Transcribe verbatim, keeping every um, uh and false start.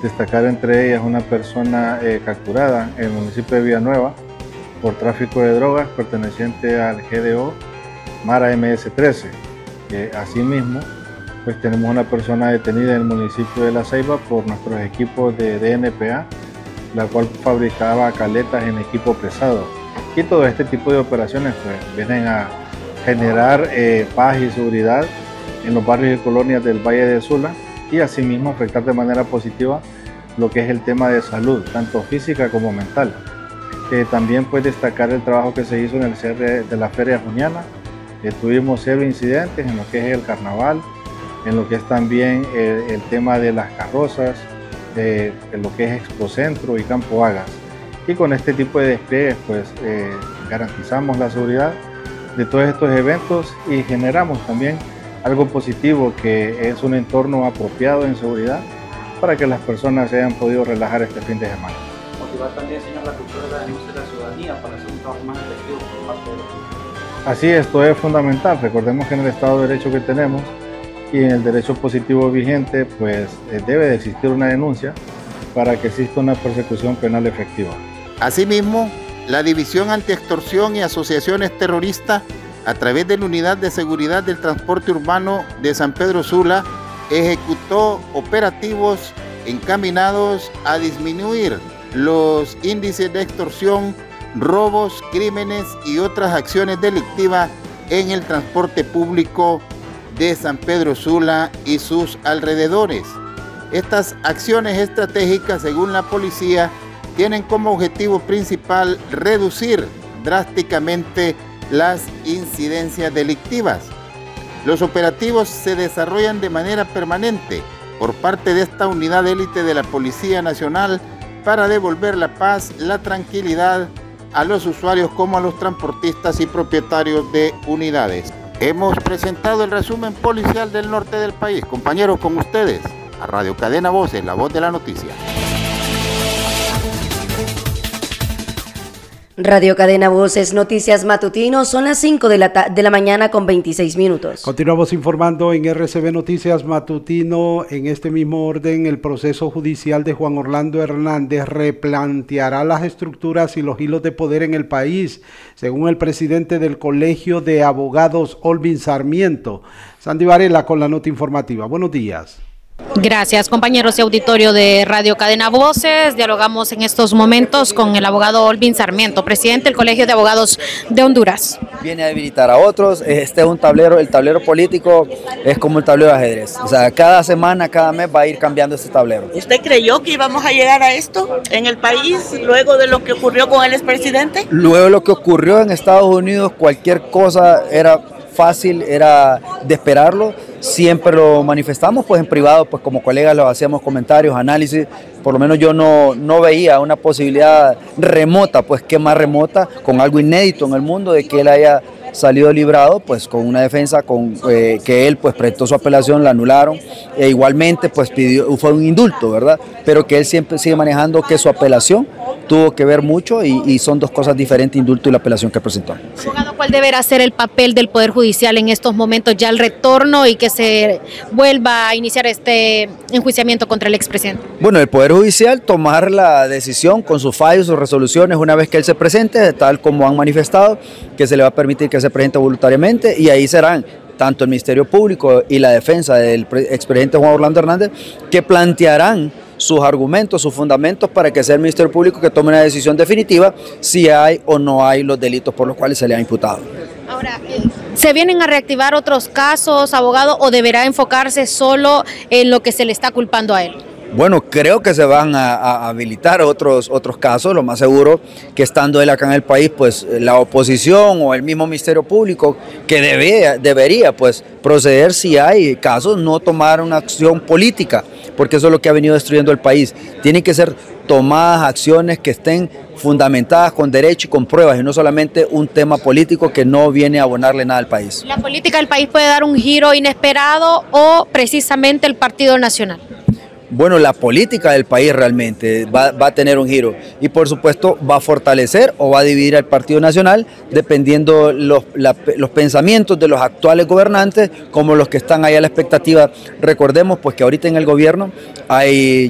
Destacar entre ellas una persona eh, capturada en el municipio de Villanueva por tráfico de drogas perteneciente al G D O Mara M S trece. Eh, asimismo, pues tenemos una persona detenida en el municipio de La Ceiba por nuestros equipos de D N P A, la cual fabricaba caletas en equipo pesado. Y todo este tipo de operaciones pues, vienen a generar eh, paz y seguridad en los barrios y colonias del Valle de Sula y asimismo afectar de manera positiva lo que es el tema de salud, tanto física como mental. Eh, también puede destacar el trabajo que se hizo en el cierre de la Feria Juniana. Eh, tuvimos cero incidentes en lo que es el carnaval, en lo que es también el, el tema de las carrozas, de, en lo que es Expocentro y Campo Hagas. Y con este tipo de despliegues pues eh, garantizamos la seguridad de todos estos eventos y generamos también algo positivo, que es un entorno apropiado en seguridad para que las personas se hayan podido relajar este fin de semana. Motivar también, señor, la cultura de la denuncia de la ciudadanía para hacer un trabajo más efectivo por parte de los ciudadanos. Así es, esto es fundamental. Recordemos que en el Estado de Derecho que tenemos y en el derecho positivo vigente, pues eh, debe de existir una denuncia para que exista una persecución penal efectiva. Asimismo, la División Antiextorsión y Asociaciones Terroristas, a través de la Unidad de Seguridad del Transporte Urbano de San Pedro Sula, ejecutó operativos encaminados a disminuir los índices de extorsión, robos, crímenes y otras acciones delictivas en el transporte público de San Pedro Sula y sus alrededores. Estas acciones estratégicas, según la policía, tienen como objetivo principal reducir drásticamente las incidencias delictivas. Los operativos se desarrollan de manera permanente por parte de esta unidad élite de la Policía Nacional para devolver la paz, la tranquilidad a los usuarios como a los transportistas y propietarios de unidades. Hemos presentado el resumen policial del norte del país. Compañeros, con ustedes, a Radio Cadena Voces, la voz de la noticia. Radio Cadena Voces, Noticias Matutinos, son las cinco de la, de la mañana con veintiséis minutos. Continuamos informando en R C B Noticias Matutino. En este mismo orden, el proceso judicial de Juan Orlando Hernández replanteará las estructuras y los hilos de poder en el país, según el presidente del Colegio de Abogados, Olvin Sarmiento. Sandy Varela con la nota informativa. Buenos días. Gracias, compañeros y auditorio de Radio Cadena Voces. Dialogamos en estos momentos con el abogado Olvin Sarmiento, presidente del Colegio de Abogados de Honduras. Viene a debilitar a otros. Este es un tablero, el tablero político es como el tablero de ajedrez. O sea, cada semana, cada mes va a ir cambiando este tablero. ¿Usted creyó que íbamos a llegar a esto en el país luego de lo que ocurrió con el expresidente? Luego de lo que ocurrió en Estados Unidos, cualquier cosa era fácil, era de esperarlo. Siempre lo manifestamos pues en privado, pues como colegas lo hacíamos comentarios, análisis. Por lo menos yo no, no veía una posibilidad remota, pues que más remota, con algo inédito en el mundo, de que él haya salido librado, pues con una defensa con eh, que él pues presentó su apelación, la anularon, e igualmente pues pidió, fue un indulto, ¿verdad? Pero que él siempre sigue manejando que su apelación tuvo que ver mucho y, y son dos cosas diferentes, indulto y la apelación que presentó. Abogado, ¿cuál deberá ser el papel del Poder Judicial en estos momentos, ya el retorno y que se vuelva a iniciar este enjuiciamiento contra el expresidente? Bueno, el Poder Judicial tomar la decisión con sus fallos, sus resoluciones, una vez que él se presente, tal como han manifestado, que se le va a permitir que se presente voluntariamente, y ahí serán tanto el Ministerio Público y la defensa del expresidente Juan Orlando Hernández que plantearán sus argumentos, sus fundamentos para que sea el Ministerio Público que tome una decisión definitiva si hay o no hay los delitos por los cuales se le ha imputado. Ahora, ¿se vienen a reactivar otros casos, abogado, o deberá enfocarse solo en lo que se le está culpando a él? Bueno, creo que se van a, a habilitar otros, otros casos, lo más seguro que estando él acá en el país, pues la oposición o el mismo Ministerio Público que debe, debería pues proceder si hay casos, no tomar una acción política, porque eso es lo que ha venido destruyendo el país. Tienen que ser tomadas acciones que estén fundamentadas con derecho y con pruebas, y no solamente un tema político que no viene a abonarle nada al país. ¿La política del país puede dar un giro inesperado o precisamente el Partido Nacional? Bueno, la política del país realmente va, va a tener un giro y por supuesto va a fortalecer o va a dividir al Partido Nacional dependiendo los, la, los pensamientos de los actuales gobernantes como los que están ahí a la expectativa. Recordemos pues que ahorita en el gobierno hay